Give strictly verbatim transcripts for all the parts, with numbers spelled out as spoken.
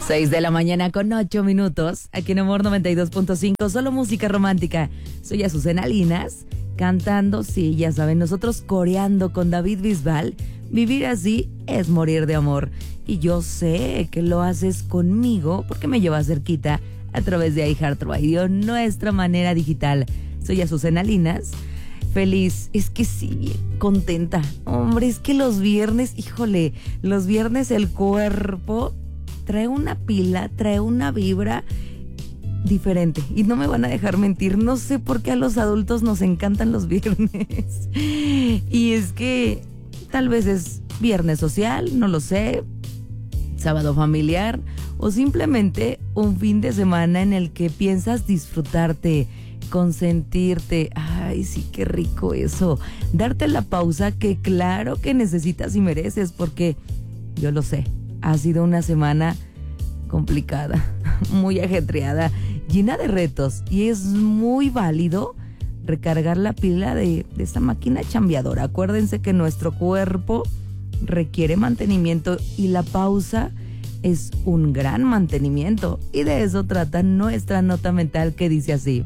seis de la mañana con ocho minutos, aquí en Amor noventa y dos punto cinco, solo música romántica. Soy Azucena Linas, cantando, sí, ya saben, nosotros coreando con David Bisbal. Vivir así es morir de amor. Y yo sé que lo haces conmigo porque me llevas cerquita a través de iHeartRadio, nuestra manera digital. Soy Azucena Linas. Feliz, es que sí, bien contenta. Hombre, es que los viernes, híjole, los viernes el cuerpo trae una pila, trae una vibra diferente. Y no me van a dejar mentir, no sé por qué a los adultos nos encantan los viernes. Y es que tal vez es viernes social, no lo sé, sábado familiar, o simplemente un fin de semana en el que piensas disfrutarte, consentirte. Ay, sí, qué rico eso. Darte la pausa que claro que necesitas y mereces, porque yo lo sé, ha sido una semana complicada, muy ajetreada, llena de retos, y es muy válido recargar la pila de, de esa máquina chambeadora. Acuérdense que nuestro cuerpo requiere mantenimiento y la pausa es un gran mantenimiento, y de eso trata nuestra nota mental, que dice así: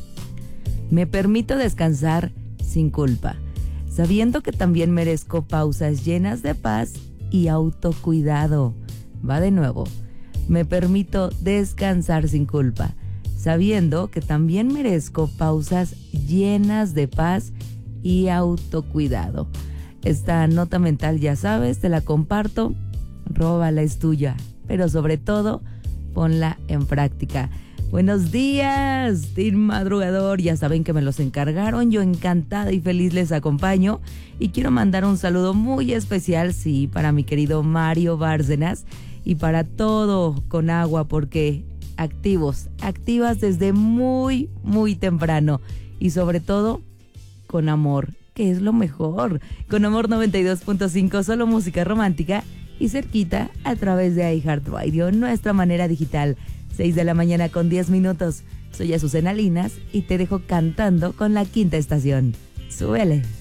me permito descansar sin culpa, sabiendo que también merezco pausas llenas de paz y autocuidado. Va de nuevo. Me permito descansar sin culpa, sabiendo que también merezco pausas llenas de paz y autocuidado. Esta nota mental, ya sabes, te la comparto, róbala, es tuya, pero sobre todo, ponla en práctica. Buenos días, Team Madrugador. Ya saben que me los encargaron. Yo encantada y feliz les acompaño. Y quiero mandar un saludo muy especial, sí, para mi querido Mario Bárcenas. Y para todo con agua, porque activos, activas desde muy, muy temprano. Y sobre todo, con amor, que es lo mejor. Con Amor noventa y dos punto cinco, solo música romántica. Y cerquita a través de iHeartRadio, nuestra manera digital. seis de la mañana con diez minutos. Soy Azucena Linas y te dejo cantando con La Quinta Estación. Súbele.